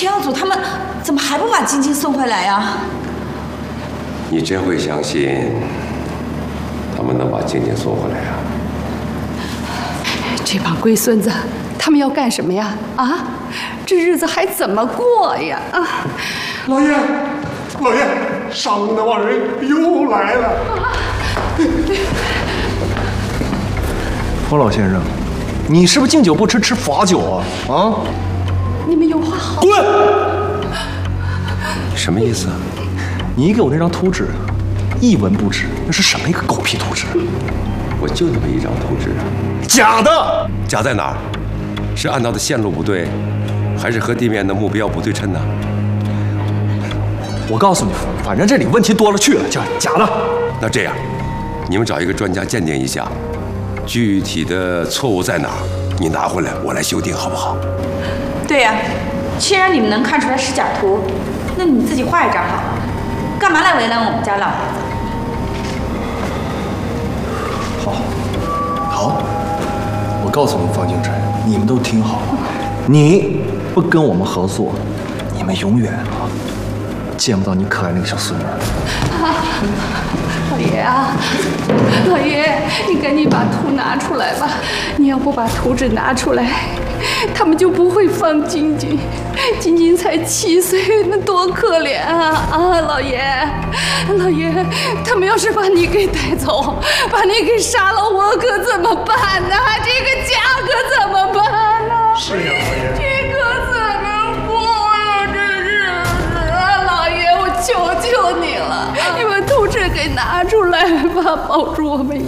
七耀祖他们怎么还不把晶晶送回来呀？ 你真会相信他们能把晶晶送回来啊？ 这帮龟孙子，他们要干什么呀？啊，这日子还怎么过呀？啊！ 老爷，老爷，上午那帮人又来了。 方老先生，你是不是敬酒不吃吃罚酒啊？啊！ 你们有话好。 滚！ 什么意思啊？ 你给我那张图纸，一文不值，那是什么一个狗屁图纸？ 我就那么一张图纸啊。 假的！ 假在哪儿？是按照的线路不对，还是和地面的目标不对称呢？ 我告诉你，反正这里问题多了去了，假的。 那这样，你们找一个专家鉴定一下，具体的错误在哪儿？你拿回来，我来修订，好不好？ 对呀，既然你们能看出来是假图，那你们自己画一张好了，干嘛来为难我们家老爷子？ 好，我告诉你，方敬晨，你们都听好了，你不跟我们合作，你们永远见不到你可爱那个小孙女。 老爷啊，老爷，你赶紧把图拿出来吧！你要不把图纸拿出来，他们就不会放晶晶。晶晶才7岁，那多可怜啊！啊，老爷，老爷，他们要是把你给带走，把你给杀了，我可怎么办呢？这个家可怎么办呢？ 是呀，老爷。 这可怎么过呀？这日子，老爷，我求求你了，你把图纸给拿出来吧，保住我们